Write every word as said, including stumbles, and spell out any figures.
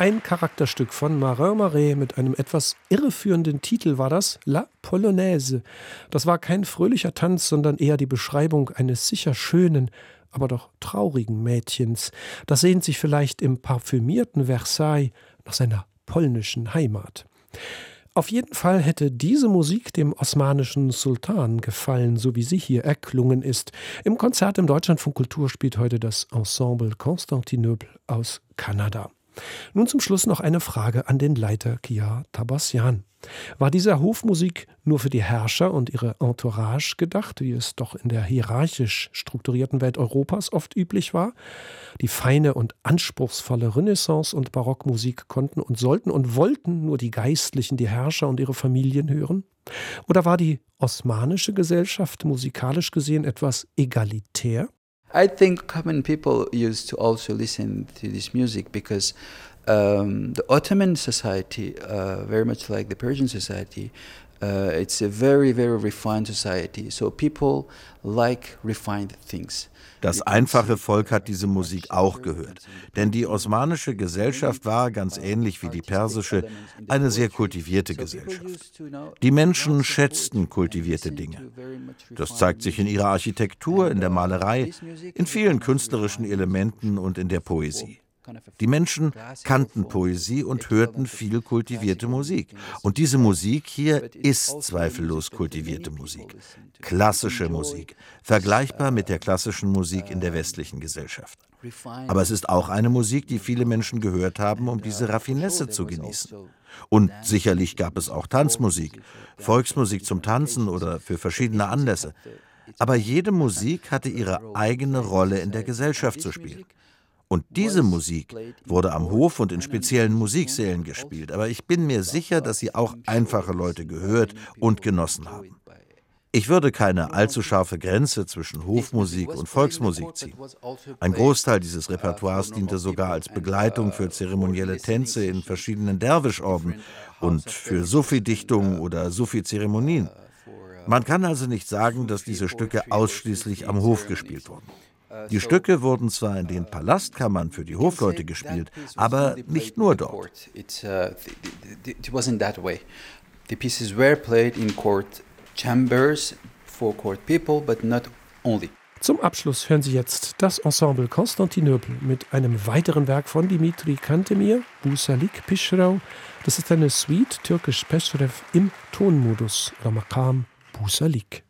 Ein Charakterstück von Marin Marais mit einem etwas irreführenden Titel war das La Polonaise. Das war kein fröhlicher Tanz, sondern eher die Beschreibung eines sicher schönen, aber doch traurigen Mädchens. Das sehnt sich vielleicht im parfümierten Versailles nach seiner polnischen Heimat. Auf jeden Fall hätte diese Musik dem osmanischen Sultan gefallen, so wie sie hier erklungen ist. Im Konzert im Deutschlandfunk Kultur spielt heute das Ensemble Constantinople aus Kanada. Nun zum Schluss noch eine Frage an den Leiter Kia Tabassian. War diese Hofmusik nur für die Herrscher und ihre Entourage gedacht, wie es doch in der hierarchisch strukturierten Welt Europas oft üblich war? Die feine und anspruchsvolle Renaissance- und Barockmusik konnten und sollten und wollten nur die Geistlichen, die Herrscher und ihre Familien hören? Oder war die osmanische Gesellschaft musikalisch gesehen etwas egalitär? I think common people used to also listen to this music because um, the Ottoman society, uh, very much like the Persian society, uh, it's a very, very refined society. So people like refined things. Das einfache Volk hat diese Musik auch gehört, denn die osmanische Gesellschaft war, ganz ähnlich wie die persische, eine sehr kultivierte Gesellschaft. Die Menschen schätzten kultivierte Dinge. Das zeigt sich in ihrer Architektur, in der Malerei, in vielen künstlerischen Elementen und in der Poesie. Die Menschen kannten Poesie und hörten viel kultivierte Musik. Und diese Musik hier ist zweifellos kultivierte Musik. Klassische Musik, vergleichbar mit der klassischen Musik in der westlichen Gesellschaft. Aber es ist auch eine Musik, die viele Menschen gehört haben, um diese Raffinesse zu genießen. Und sicherlich gab es auch Tanzmusik, Volksmusik zum Tanzen oder für verschiedene Anlässe. Aber jede Musik hatte ihre eigene Rolle in der Gesellschaft zu spielen. Und diese Musik wurde am Hof und in speziellen Musiksälen gespielt. Aber ich bin mir sicher, dass sie auch einfache Leute gehört und genossen haben. Ich würde keine allzu scharfe Grenze zwischen Hofmusik und Volksmusik ziehen. Ein Großteil dieses Repertoires diente sogar als Begleitung für zeremonielle Tänze in verschiedenen Derwischorden und für Sufi-Dichtungen oder Sufi-Zeremonien. Man kann also nicht sagen, dass diese Stücke ausschließlich am Hof gespielt wurden. Die Stücke wurden zwar in den Palastkammern für die Hofleute gespielt, aber nicht nur dort. The pieces were played in court chambers for court people, but not only. Zum Abschluss hören Sie jetzt das Ensemble Constantinople mit einem weiteren Werk von Dimitri Cantemir, Busalik Pishrau. Das ist eine Suite türkisch Peşrev im Tonmodus, oder Makam Busalik.